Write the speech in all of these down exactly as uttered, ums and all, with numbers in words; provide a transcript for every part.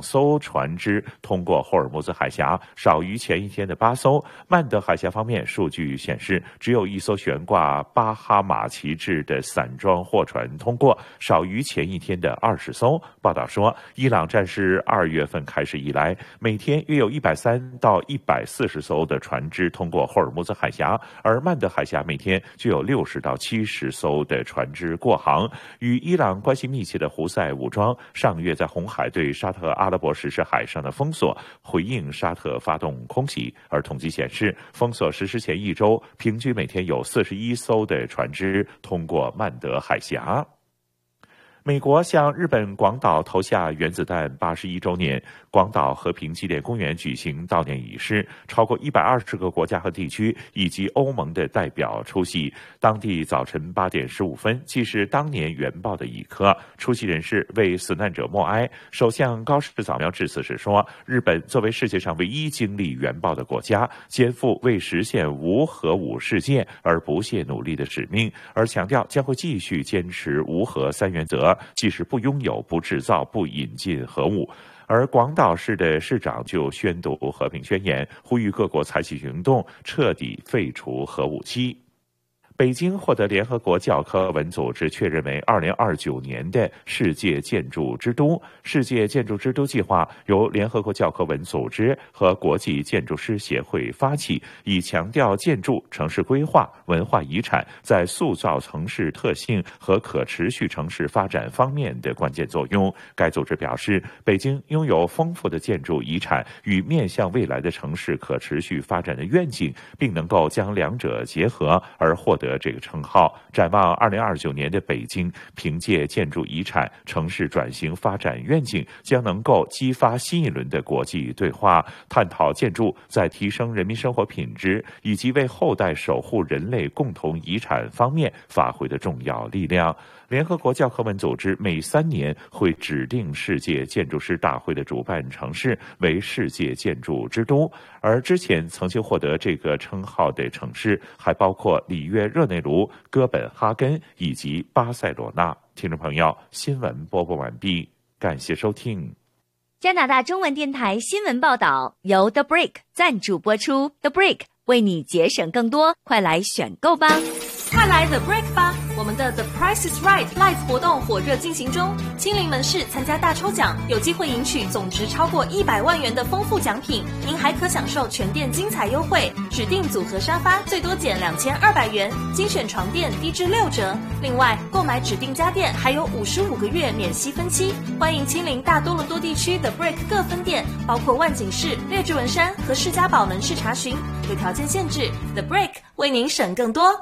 艘船只通过霍尔木兹海峡，少于前一天的八艘。曼德海峡方面，数据显示只有一艘悬挂巴哈马旗帜的散装货船通过，少于前一天的二十艘。报道说，伊朗战事二月份开始以来，每天约有一百三到一百四十艘的船只通过霍尔木兹海峡，而曼德海峡每天就有六十到七十艘的船只过航。与伊朗关系密切的胡塞武装上月在红海对沙特阿拉伯实施海上的封锁，回应沙特发动空袭。而统计显示，封锁实施前一周，平均每天有四十一艘的船只通过曼德海峡。美国向日本广岛投下原子弹八十一周年，广岛和平纪念公园举行悼念仪式，超过一百二十个国家和地区以及欧盟的代表出席。当地早晨八点十五分，既是当年原爆的一刻，出席人士为死难者默哀。首相高市早苗致辞时说，日本作为世界上唯一经历原爆的国家，肩负为实现无核武世界而不懈努力的使命，而强调将会继续坚持无核三原则，即是不拥有、不制造、不引进核武。而广岛市的市长就宣读和平宣言，呼吁各国采取行动，彻底废除核武器。北京获得联合国教科文组织确认为二零二九年的世界建筑之都。世界建筑之都计划由联合国教科文组织和国际建筑师协会发起，以强调建筑、城市规划、文化遗产在塑造城市特性和可持续城市发展方面的关键作用。该组织表示，北京拥有丰富的建筑遗产与面向未来的城市可持续发展的愿景，并能够将两者结合而获得得这个称号。展望二零二九年的北京，凭借建筑遗产、城市转型发展愿景，将能够激发新一轮的国际对话，探讨建筑在提升人民生活品质以及为后代守护人类共同遗产方面发挥的重要力量。联合国教科文组织每三年会指定世界建筑师大会的主办城市为世界建筑之都，而之前曾经获得这个称号的城市还包括里约热内卢、哥本哈根以及巴塞罗那。听众朋友，新闻播报完毕，感谢收听。 加拿大中文电台新闻报道由 The Brick 赞助播出 ，The Brick 为你节省更多，快来选购吧！ 快来 The Brick 吧！我们的 The Price is Right Live 活动火热进行中，亲临门市参加大抽奖，有机会赢取总值超过一百万元的丰富奖品。您还可享受全店精彩优惠，指定组合沙发最多减两千二百元，精选床垫低至六折。另外，购买指定家电还有五十五个月免息分期。欢迎亲临大多伦多地区 The Brick 各分店，包括万景市、列治文山和士嘉堡门市查询。有条件限制 ，The Brick 为您省更多。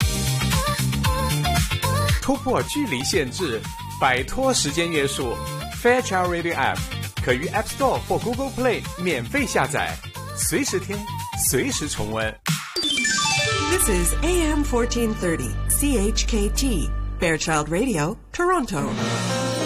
突破距离限制，摆脱时间约束 Fairchild Radio App 可于 App Store 或 Google Play 免费下载，随时听，随时重温。 This is A M fourteen thirty C H K T Fairchild Radio, Toronto.